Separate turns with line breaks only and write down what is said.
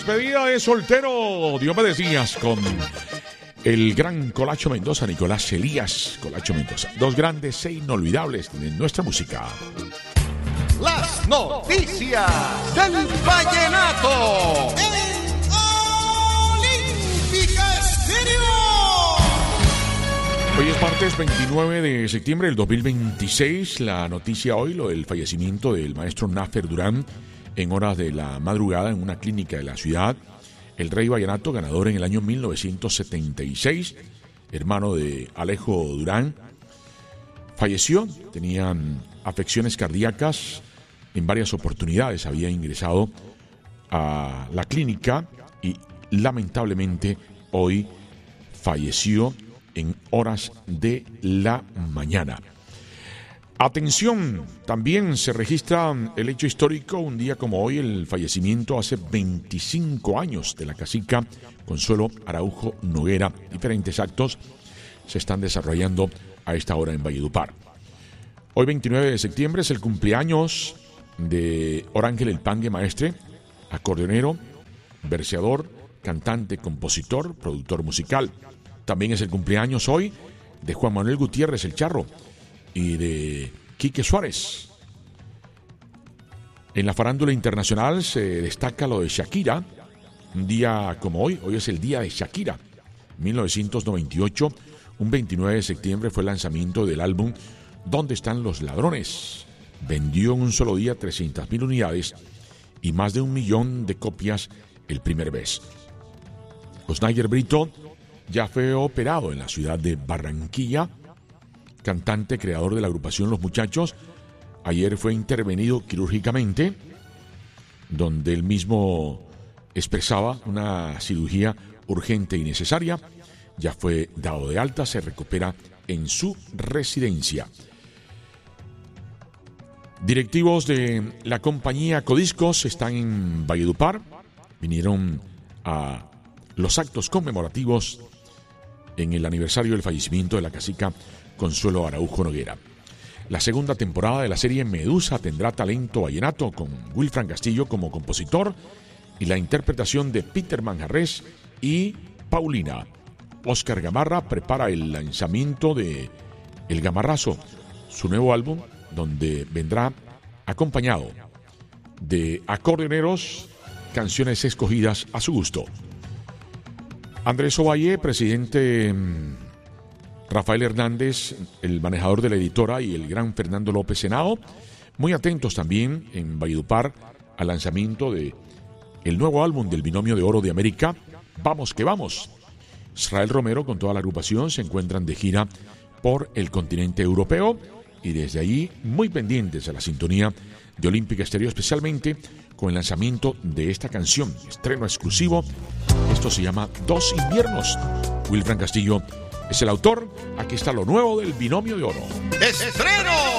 despedida de soltero, Dios me decías, con el gran Colacho Mendoza, Nicolás Elías Colacho Mendoza. Dos grandes e inolvidables en nuestra música.
Las noticias del vallenato en Olímpica Estéreo.
Hoy es martes 29 de septiembre del 2026. La noticia hoy, lo del fallecimiento del maestro Nafer Durán en horas de la madrugada en una clínica de la ciudad. El rey vallenato, ganador en el año 1976, hermano de Alejo Durán, falleció. Tenían afecciones cardíacas en varias oportunidades. Había ingresado a la clínica y lamentablemente hoy falleció en horas de la mañana. Atención, también se registra el hecho histórico, un día como hoy, el fallecimiento hace 25 años de la cacica Consuelo Araujo Noguera. Diferentes actos se están desarrollando a esta hora en Valledupar. Hoy 29 de septiembre es el cumpleaños de Orángel El Pangue Maestre, acordeonero, verseador, cantante, compositor, productor musical. También es el cumpleaños hoy de Juan Manuel Gutiérrez El Charro y de Quique Suárez. En la farándula internacional se destaca lo de Shakira. Un día como hoy es el día de Shakira. 1998, un 29 de septiembre fue el lanzamiento del álbum ¿Dónde están los ladrones? Vendió en un solo día 300,000 unidades y más de 1 millón de copias el primer mes. Osnayer Brito ya fue operado en la ciudad de Barranquilla. Cantante, creador de la agrupación Los Muchachos, ayer fue intervenido quirúrgicamente, donde él mismo expresaba una cirugía urgente y necesaria. Ya fue dado de alta, se recupera en su residencia. Directivos de la compañía Codiscos están en Valledupar, vinieron a los actos conmemorativos en el aniversario del fallecimiento de la cacica Consuelo Araujo Noguera. La segunda temporada de la serie Medusa tendrá talento vallenato con Wilfran Castillo como compositor y la interpretación de Peter Manjarrés y Paulina. Oscar Gamarra prepara el lanzamiento de El Gamarrazo, su nuevo álbum, donde vendrá acompañado de acordeoneros, canciones escogidas a su gusto. Andrés Ovalle, presidente Rafael Hernández, el manejador de la editora, y el gran Fernando López Senado, muy atentos también en Valledupar al lanzamiento de el nuevo álbum del Binomio de Oro de América, Vamos que Vamos. Israel Romero con toda la agrupación se encuentran de gira por el continente europeo y desde allí muy pendientes a la sintonía de Olímpica Estéreo, especialmente con el lanzamiento de esta canción, estreno exclusivo. Esto se llama Dos Inviernos. Wilfran Castillo es el autor. Aquí está lo nuevo del Binomio de Oro.
¡Estreno!